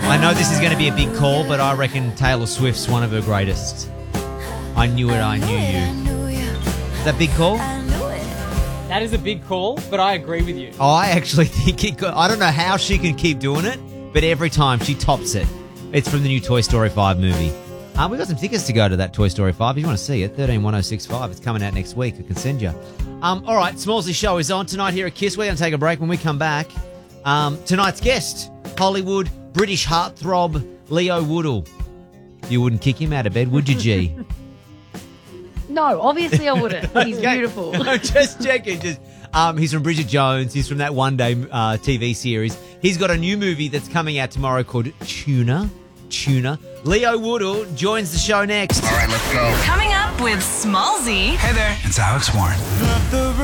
I know this is going to be a big call, but I reckon Taylor Swift's one of her greatest. I knew it, I knew you. Is that big call? That is a big call, but I agree with you. I actually think it could. I don't know how she can keep doing it, but every time she tops it. It's from the new Toy Story 5 movie. We've got some tickets to go to that Toy Story 5. If you want to see it, 131065. It's coming out next week. I can send you. All right, Smallsy Show is on tonight here at KISS. We're going to take a break. When we come back, tonight's guest, Hollywood British heartthrob Leo Woodall. You wouldn't kick him out of bed, would you, G? No, obviously I wouldn't. He's beautiful. I'm just checking. He's from Bridget Jones. He's from that One Day TV series. He's got a new movie that's coming out tomorrow called Tuna. Leo Woodall joins the show next. All right, let's go. Coming up with Smallsy. Hey there, it's Alex Warren.